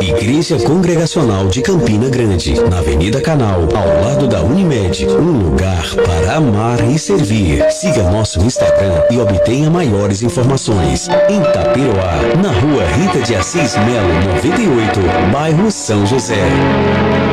Igreja Congregacional de Campina Grande, na Avenida Canal, ao lado da Unimed, um lugar para amar e servir. Siga nosso Instagram e obtenha maiores informações. Em Taperoá, na Rua Rita de Assis Melo, 98, bairro São José.